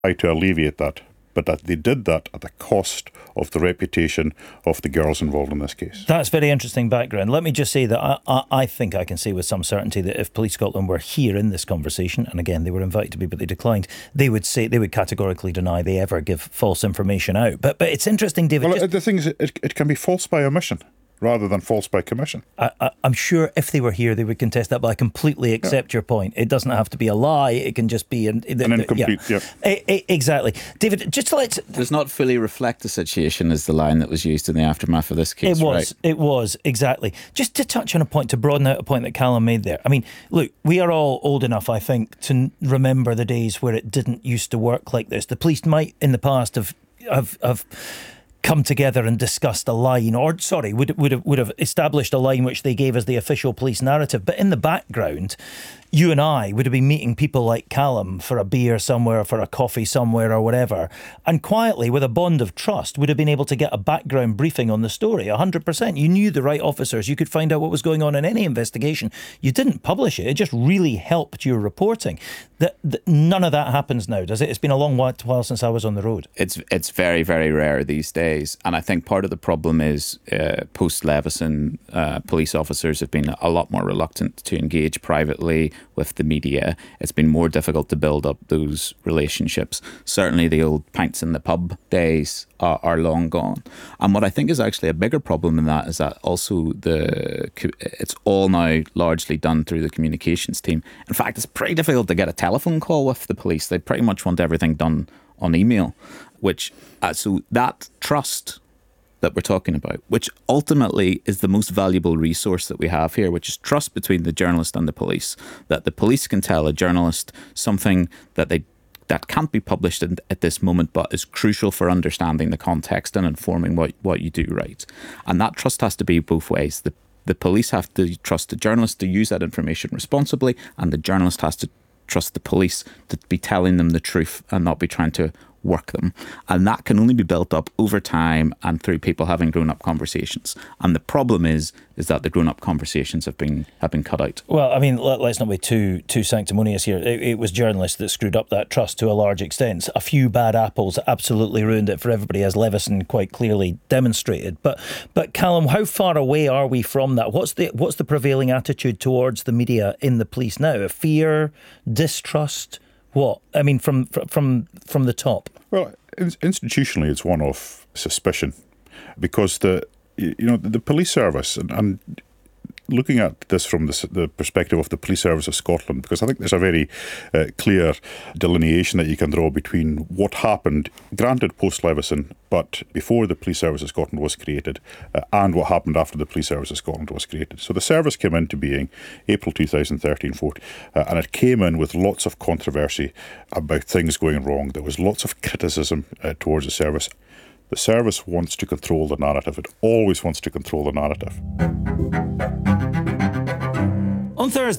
try to alleviate that, but that they did that at the cost of the reputation of the girls involved in this case. That's very interesting background. Let me just say that I think I can say with some certainty that if Police Scotland were here in this conversation, and again, they were invited to be, but they declined, they would categorically deny they ever give false information out. But it's interesting, David. Well, the thing is, it can be false by omission rather than false by commission. I'm sure if they were here, they would contest that, but I completely accept your point. It doesn't have to be a lie. It can just be an incomplete, exactly. David, just to does not fully reflect the situation is the line that was used in the aftermath of this case, It was, exactly. Just to touch on a point, to broaden out a point that Callum made there. I mean, look, we are all old enough, I think, to remember the days where it didn't used to work like this. The police might, in the past, have come together and discussed a line, would have established a line which they gave as the official police narrative. But in the background, you and I would have been meeting people like Callum for a beer somewhere, for a coffee somewhere or whatever, and quietly, with a bond of trust, would have been able to get a background briefing on the story, 100%. You knew the right officers. You could find out what was going on in any investigation. You didn't publish it. It just really helped your reporting. None of that happens now, does it? It's been a long while since I was on the road. It's very, very rare these days. And I think part of the problem is post-Leveson, police officers have been a lot more reluctant to engage privately with the media. It's been more difficult to build up those relationships. Certainly the old pints in the pub days are long gone. And what I think is actually a bigger problem in that is that also it's all now largely done through the communications team. In fact, it's pretty difficult to get a telephone call with the police. They pretty much want everything done on email, which so that trust that we're talking about, which ultimately is the most valuable resource that we have here, which is trust between the journalist and the police, that the police can tell a journalist something that can't be published at this moment, but is crucial for understanding the context and informing what you do right. And that trust has to be both ways. The police have to trust the journalist to use that information responsibly, and the journalist has to trust the police to be telling them the truth and not be trying to work them. And that can only be built up over time and through people having grown-up conversations. And the problem is that the grown-up conversations have been cut out. Well, I mean, let's not be too sanctimonious here. It was journalists that screwed up that trust to a large extent. A few bad apples absolutely ruined it for everybody, as Leveson quite clearly demonstrated. But Callum, how far away are we from that? What's the prevailing attitude towards the media in the police now? Fear, distrust? What? I mean, from the top? Well, institutionally, it's one of suspicion, because the police service, and looking at this from the perspective of the Police Service of Scotland, because I think there's a very clear delineation that you can draw between what happened, granted post-Leveson, but before the Police Service of Scotland was created, and what happened after the Police Service of Scotland was created. So the service came into being April 2013-14, and it came in with lots of controversy about things going wrong. There was lots of criticism towards the service. The service wants to control the narrative. It always wants to control the narrative. On Thursday,